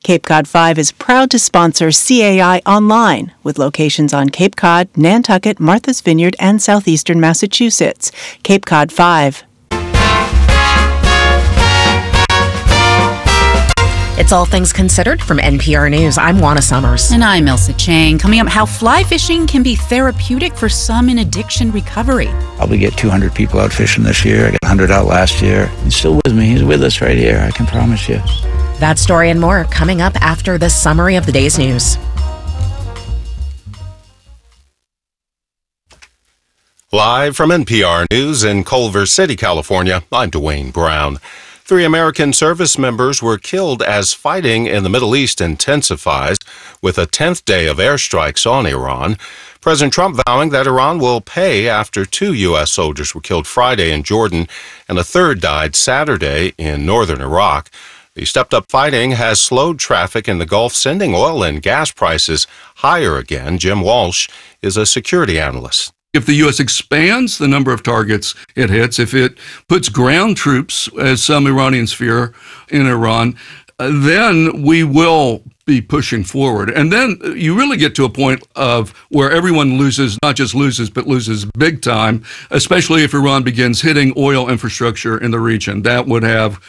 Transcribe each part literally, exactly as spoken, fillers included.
Cape Cod five is proud to sponsor C A I Online, with locations on Cape Cod, Nantucket, Martha's Vineyard, and southeastern Massachusetts. Cape Cod five. It's All Things Considered from N P R News. I'm Juana Summers. And I'm Elsa Chang. Coming up, how fly fishing can be therapeutic for some in addiction recovery. Probably get two hundred people out fishing this year. I got one hundred out last year. He's still with me. He's with us right here, I can promise you. That story and more coming up after the summary of the day's news. Live from N P R News in Culver City, California, I'm Dwayne Brown. Three American service members were killed as fighting in the Middle East intensifies, with a tenth day of airstrikes on Iran. President Trump vowing that Iran will pay after two U S soldiers were killed Friday in Jordan and a third died Saturday in northern Iraq. The stepped-up fighting has slowed traffic in the Gulf, sending oil and gas prices higher again. Jim Walsh is a security analyst. If the U S expands the number of targets it hits, if it puts ground troops, as some Iranians fear, in Iran, then we will be pushing forward. And then you really get to a point of where everyone loses, not just loses, but loses big time, especially if Iran begins hitting oil infrastructure in the region. That would have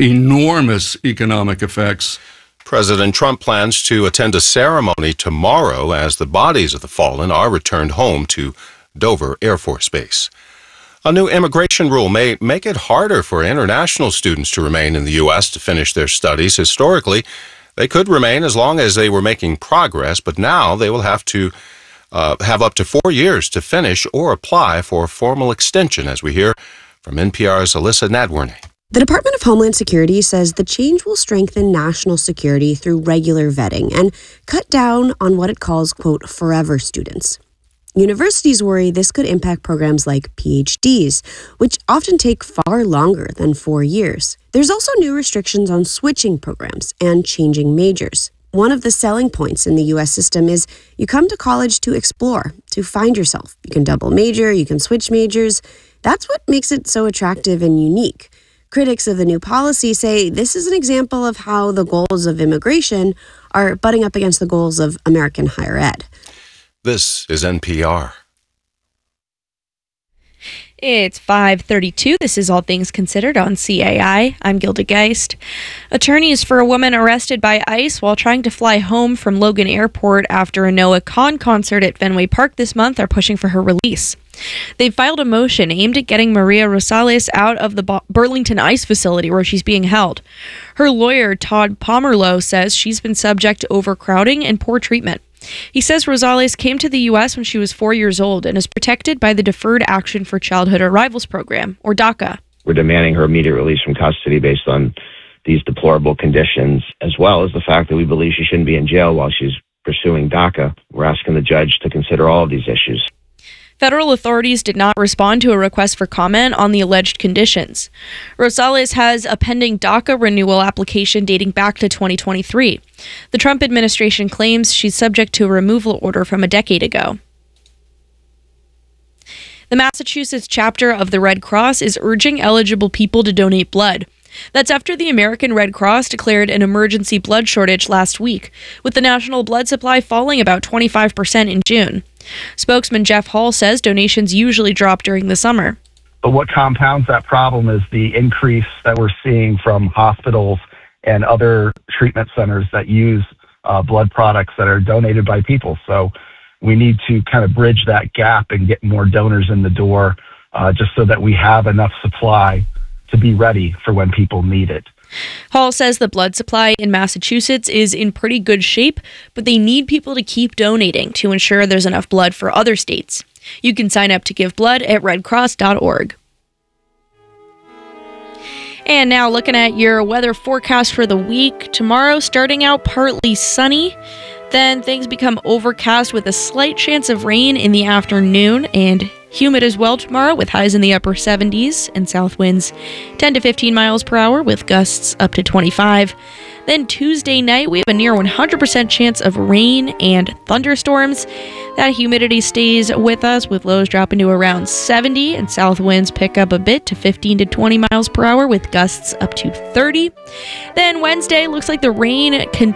enormous economic effects. President Trump plans to attend a ceremony tomorrow as the bodies of the fallen are returned home to Dover Air Force Base. A new immigration rule may make it harder for international students to remain in the U S to finish their studies. Historically, they could remain as long as they were making progress, but now they will have to uh, have up to four years to finish or apply for a formal extension, as we hear from N P R's Alyssa Nadworny. The Department of Homeland Security says the change will strengthen national security through regular vetting and cut down on what it calls, quote, forever students. Universities worry this could impact programs like P H Ds, which often take far longer than four years. There's also new restrictions on switching programs and changing majors. One of the selling points in the U S system is you come to college to explore, to find yourself. You can double major, you can switch majors. That's what makes it so attractive and unique. Critics of the new policy say this is an example of how the goals of immigration are butting up against the goals of American higher ed. This is N P R. It's five thirty-two. This is All Things Considered on C A I. I'm Gilda Geist. Attorneys for a woman arrested by ICE while trying to fly home from Logan Airport after a Noah Kahan concert at Fenway Park this month are pushing for her release. They've filed a motion aimed at getting Maria Rosales out of the Bo- Burlington ICE facility where she's being held. Her lawyer, Todd Pomerleau, says she's been subject to overcrowding and poor treatment. He says Rosales came to the U S when she was four years old and is protected by the Deferred Action for Childhood Arrivals Program, or DACA. We're demanding her immediate release from custody based on these deplorable conditions, as well as the fact that we believe she shouldn't be in jail while she's pursuing DACA. We're asking the judge to consider all of these issues. Federal authorities did not respond to a request for comment on the alleged conditions. Rosales has a pending DACA renewal application dating back to twenty twenty-three. The Trump administration claims she's subject to a removal order from a decade ago. The Massachusetts chapter of the Red Cross is urging eligible people to donate blood. That's after the American Red Cross declared an emergency blood shortage last week, with the national blood supply falling about twenty-five percent in June. Spokesman Jeff Hall says donations usually drop during the summer. But what compounds that problem is the increase that we're seeing from hospitals and other treatment centers that use uh, blood products that are donated by people. So we need to kind of bridge that gap and get more donors in the door uh, just so that we have enough supply to be ready for when people need it. Hall says the blood supply in Massachusetts is in pretty good shape, but they need people to keep donating to ensure there's enough blood for other states. You can sign up to give blood at red cross dot org. And now looking at your weather forecast for the week. Tomorrow starting out partly sunny, then things become overcast with a slight chance of rain in the afternoon and humid as well tomorrow with highs in the upper seventies and south winds ten to fifteen miles per hour with gusts up to twenty-five. Then Tuesday night, we have a near one hundred percent chance of rain and thunderstorms. That humidity stays with us with lows dropping to around seventy and south winds pick up a bit to fifteen to twenty miles per hour with gusts up to thirty. Then Wednesday, looks like the rain continues.